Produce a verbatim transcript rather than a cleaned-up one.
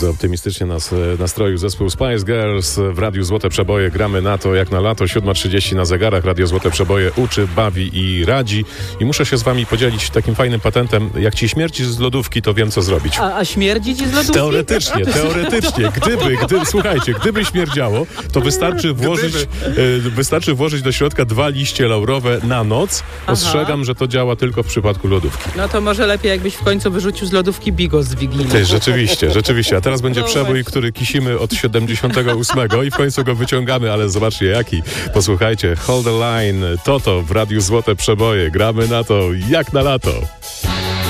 bardzo optymistycznie nas nastroił zespół Spice Girls. W Radiu Złote Przeboje gramy na to jak na lato. siódma trzydzieści na zegarach. Radio Złote Przeboje uczy, bawi i radzi. I muszę się z wami podzielić takim fajnym patentem. Jak ci śmierci z lodówki, to wiem, co zrobić. A, a śmierdzi ci z lodówki? Teoretycznie, teoretycznie. Gdyby, gdyby, słuchajcie, gdyby śmierdziało, to wystarczy włożyć, e, wystarczy włożyć do środka dwa liście laurowe na noc. Ostrzegam, że to działa tylko w przypadku lodówki. No to może lepiej, jakbyś w końcu wyrzucił z lodówki bigos z Wigilii. Ty, rzeczywiście, rzeczywiście. A teraz będzie No przebój, który kisimy od siedemdziesiątego ósmego i w końcu go wyciągamy, ale zobaczcie jaki. Posłuchajcie, Hold the Line, Toto w Radiu Złote Przeboje. Gramy na to jak na lato.